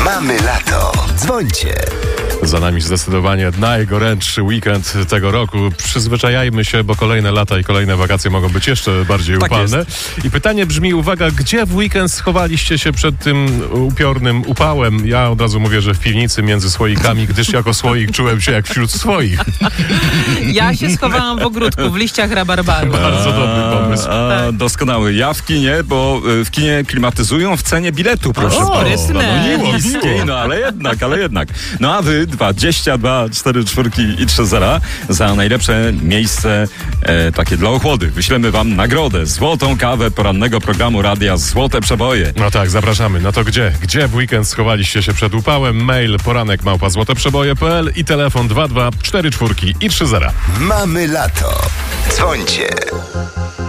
Mamy lato. Dzwońcie. Za nami zdecydowanie najgorętszy weekend tego roku. Przyzwyczajajmy się, bo kolejne lata i kolejne wakacje mogą być jeszcze bardziej Tak upalne. jest. I pytanie brzmi, uwaga, gdzie w weekend schowaliście się przed tym upiornym upałem? Ja od razu mówię, że w piwnicy między słoikami, gdyż jako słoik czułem się jak wśród swoich. Ja się schowałam w ogródku, w liściach rabarbaru. Bardzo dobry pomysł. Doskonały. Ja w kinie, bo w kinie klimatyzują w cenie biletu, proszę O, pana. rysne. Niskiej, no ale jednak. No a wy 22, 4 czwórki i 3 zera za najlepsze miejsce takie dla ochłody. Wyślemy wam nagrodę. Złotą kawę porannego programu radia Złote Przeboje. No tak, zapraszamy. No to gdzie? Gdzie w weekend schowaliście się przed upałem? Mail poranek@złoteprzeboje.pl i telefon 22 44 i 30. Mamy lato. Dzwońcie.